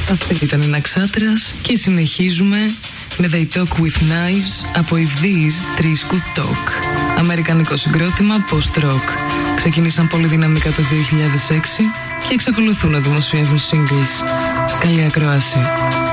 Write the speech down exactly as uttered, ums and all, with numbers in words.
Αυτή ήταν η Ναξάτρας και συνεχίζουμε με They Talk With Knives από These Trees Could Talk. Αμερικανικό συγκρότημα post-rock. Ξεκίνησαν πολύ δυναμικά το δύο χιλιάδες έξι και εξακολουθούν να δημοσιεύουν singles. Καλή ακρόαση.